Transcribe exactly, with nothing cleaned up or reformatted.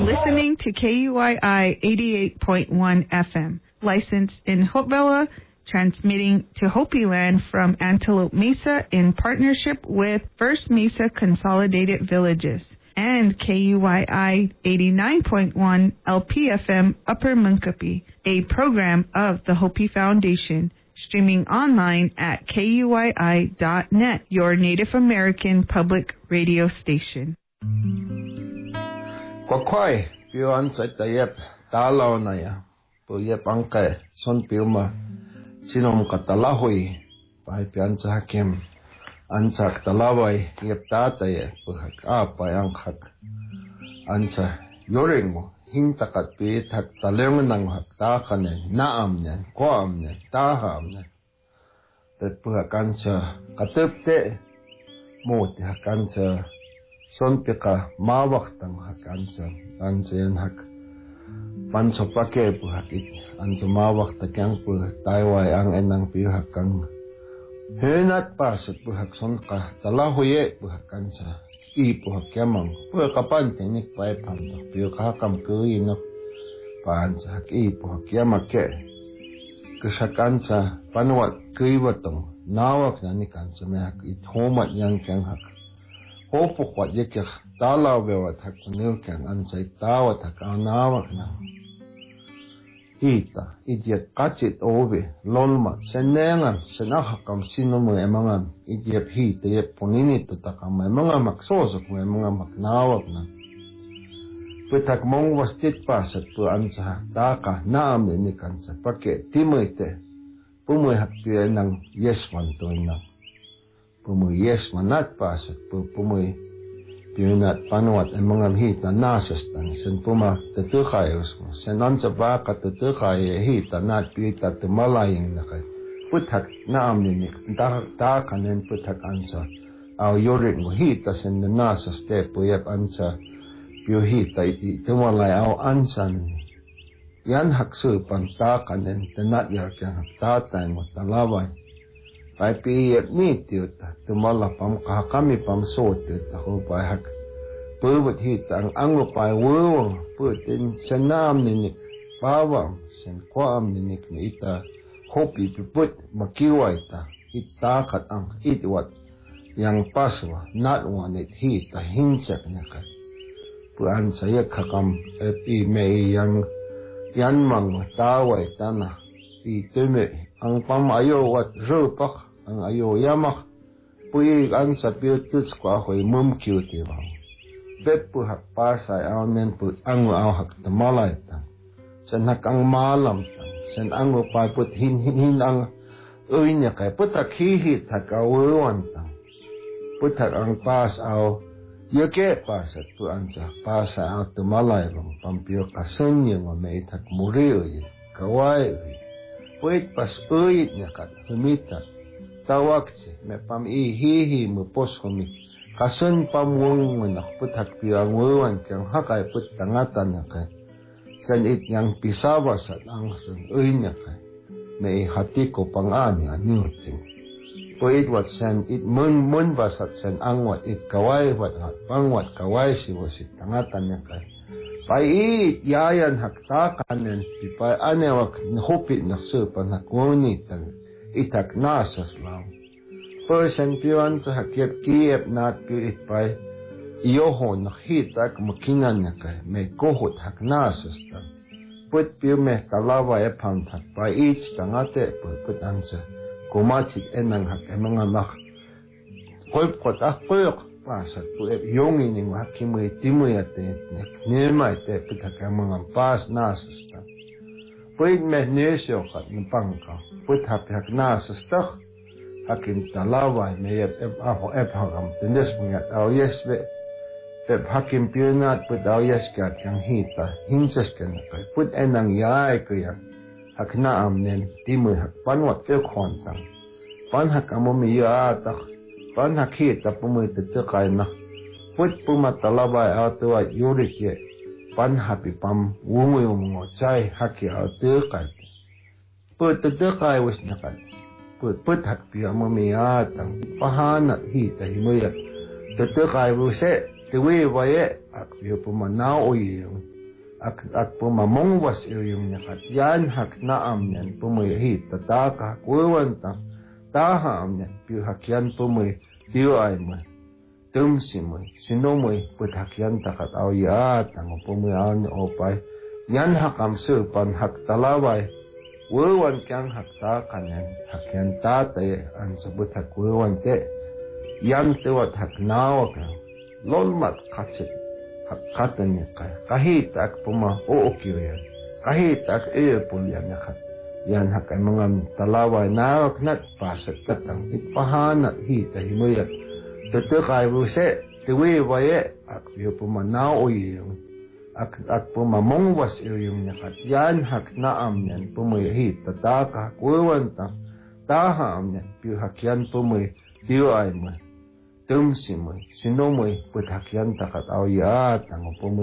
listening to K U I I eighty-eight point one F M, licensed in Hopevilla, transmitting to Hopi Land from Antelope Mesa in partnership with First Mesa Consolidated Villages, and K U I I eighty-nine point one L P F M Upper Munkapi, a program of the Hopi Foundation, streaming online at K U I I dot net, your Native American public radio station. Kwakwai, pio ansay tayep, talaw na ya, po yep angke, son pio ma, sinom katalahoy, pahay pian sa hakim, ansak talaway, yep tataye, po hak apay angkak, ansa yoring mo, hintakat pi hak talengan ng hak takanen, naam nen, koam nen, taham nen, tat po hak ansa katupte, mo ti hak ansa, son pika mawak tang hak ansa, ansa yan hak panso pake po hak it, ansa mawak takyang po tayway ang enang po hak ang henat pasot po hak son ka talahoye po hak ansa, i po hak yamang, po kapan tinik pa ipamdo, po kakam kuwi no, pa ansa hak i po hak yamake, kasak ansa panuat kuwi watong, nawak na ni kansa may hak it homat yang kyang hak, Hopo kwa yekya talaw bewat hak kunilkan ansay tawat hak anawak na. Hita, idyep kachit obe, lolma, senengam, senahakam sino mo emangam, idyep hita yep puninito takam emangam maksosok mo emangam maknawak na. Pitak mong wastit pasat po ansa taka naam ni kansa, pake timoyte, pumoy hak piya ng yeswan to na. Pumuy yes manat pasat pu pumuy pinat panuat ang mga hita nasas tan sen puma tetukayos mo sen ansa baka tetukay hita nat pita temalayang nakay putak naam ni ta ta kanen putak ansa aw yorit mo hita sen nasas te puyap ansa piu hita iti temalay aw ansan yan haksu pan ta kanen tenat yak yang tatay mo talaway Pai piyep ni tiyuta, tumala pam kakami pam so tiyuta ko pai hak. Pwewat hita ang anglo pai wewang, pwedin senam ninik, pawam, sen kwaam ninik na ita, hopi piput makiwa ita, itakat ang itwat, yang paswa, natwan it hita, hinsak niya ka. Puan saya kakam, epi may yang, yan mang taway tanah, itume, ang pamayo wat rupak, ang ayo yamak, puyi ang sa piutus ko ako'y mumkiw tibang. Bet po hak pasay aw nen po ang aw hak tamalay tang. Sen hak ang malam tang, sen ang upay put hin hin hin ang uy niya kay putak hihit hak awawan tang. Putak ang pas aw, yuke pasat po ang sa pasay aw tamalay bang pampiyo kasun niya nga may hak muriyo yi, kaway yi. Puit pas uyit niya kat humita, tawag si, may pam ihihi mo pos humi, kasun pamwong mo nakputak piyo ang uwan kang hakay put tangatan niya kay, san it niyang pisabas at ang sun uy niya kay, may hati ko pang-ani anyuting. Puit wat san it mun mun basat san angwat it kaway wat at pangwat kaway si wasit tangatan niya kay, Pai yayan haktakanen pipai anewak hopi naksupan hakunitan itak nasas lang. Person piwan sa hakiep kiep nat piit pai iyohon nakhitak makinan niya kay may kohot hak nasas tan. Put piyo meh talawa e pantak pai ich tangate put ansa kumachik enang hak emanga mak koip kot ah koyok pasat po e yung ining hakimoy timoy ate nema ite pitak mga pas nasas ta puit meh nesyo kat napangka put hapi hak nasas ta hakim talaway may ep ep aho ep hakam tindes mga tao yesbe ep hakim piyonat put tao yeska kyang hita hinsas ka na kay put enang yay kaya hak naam nen timoy hak panwat te khontang pan hak amomi yatak pan hakita pumuy tetekay na put pumatalabay ato at yurikye pan hapi pam wungoy mo chay haki ato kay put tetekay was nakan put put hakpi amamiyat ang pahanat hita himuyat tetekay wuse tewe waye ak yo pumanao yung ak ak pumamongwas yung nakat yan hak naam yan pumoy hit tataka kuwanta taham yan pi hakyan pumoy dio ay mo tumsi mo sinomoy put hakyan takat awyat ang pumoy an opay yan hakam supan hak talaway wewan kyang hak takan yan hakyan tatay an sabut hak wewan te yan tewat hak nawak lolmat katsit hak katanya kay kahit ak puma ookyo yan kahit ak eepul yan nakat yan hak ay mga talaway nawak nat pasat katang itpahanat hita himuyat tutukay buse tuwi waye ak yo puma naoy yung ak ak puma mongwas yung nakat yan hak naam yan pumoy hit tataka kuwanta taham yan pi hakyan pumoy dio ay mo tumsi mo sinomoy put hakyan takat awyat ang pumoy